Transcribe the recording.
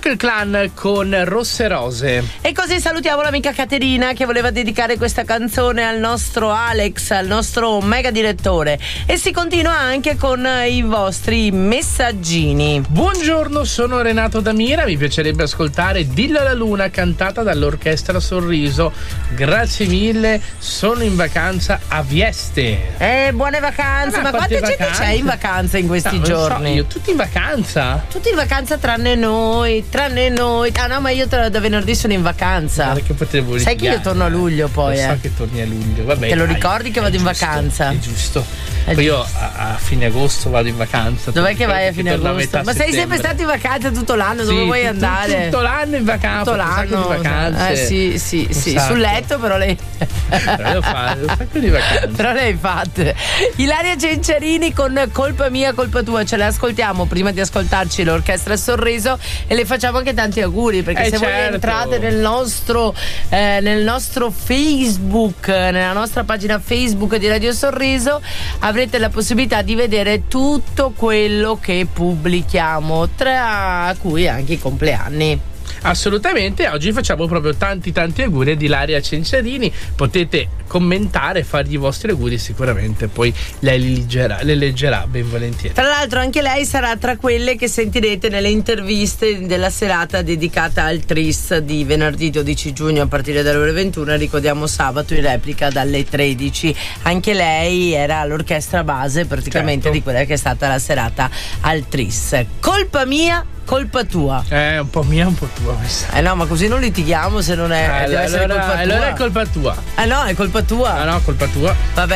Circle Clan con Rosse Rose. E così salutiamo l'amica Caterina che voleva dedicare questa canzone al nostro Alex, al nostro mega direttore. E si continua anche con i vostri messaggini. Buongiorno, sono Renato Damira, mi piacerebbe ascoltare Dillo alla Luna cantata dall'Orchestra Sorriso. Grazie mille, sono in vacanza a Vieste. Buone vacanze. Ma quante gente c'è in vacanza in questi giorni? So, io tutti in vacanza. Tutti in vacanza tranne noi. Ah no, ma io da venerdì sono in vacanza. Che potevo sai che io torno a luglio poi. So che torni a luglio. Vabbè, te lo ricordi che vado in vacanza? È giusto. Poi io a fine agosto vado in vacanza. Dov'è che vai a fine agosto? Ma sei sempre stato in vacanza tutto l'anno? Dove vuoi andare? Tutto l'anno in vacanza. Tutto l'anno. Di vacanze. Sì. Sul letto però lei. Però io faccio un sacco di vacanze. Però lei fatte. Ilaria Cenciarini con Colpa mia, colpa tua. Ce le ascoltiamo prima di ascoltarci l'Orchestra Sorriso e le facciamo anche tanti auguri, perché se voi entrate nel nostro Facebook, nella nostra pagina Facebook di Radio Sorriso, avrete la possibilità di vedere tutto quello che pubblichiamo, tra cui anche i compleanni. Assolutamente, oggi facciamo proprio tanti auguri di Ilaria Cenciarini. Potete commentare, fargli i vostri auguri, sicuramente poi lei le leggerà ben volentieri. Tra l'altro anche lei sarà tra quelle che sentirete nelle interviste della serata dedicata al Tris di venerdì 12 giugno a partire dalle ore 21, ricordiamo sabato in replica dalle 13. Anche lei era all'orchestra base praticamente, certo, di quella che è stata la serata al Tris. Colpa mia, colpa tua. Un po' mia, un po' tua, mi sa. No, ma così non litighiamo se non è. Allora è colpa tua. No, è colpa tua. No, colpa tua. Vabbè.